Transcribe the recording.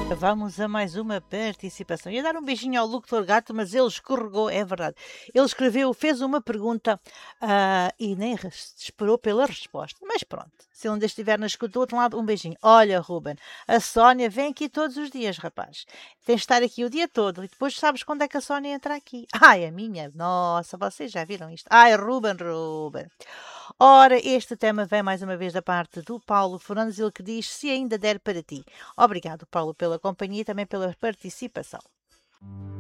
Vamos a mais uma participação. Ia dar um beijinho ao Dr. Gato, mas ele escorregou, é verdade. Ele escreveu, fez uma pergunta e nem esperou pela resposta. Mas pronto, se ele ainda estiver na escuta do outro lado, um beijinho. Olha, Ruben, a Sónia vem aqui todos os dias, rapaz. Tens de estar aqui o dia todo e depois sabes quando é que a Sónia entra aqui. Ai, a minha, nossa, vocês já viram isto? Ai, Ruben. Ora, este tema vem mais uma vez da parte do Paulo Fernandes, ele que diz se ainda der para ti. Obrigado, Paulo, pela companhia e também pela participação.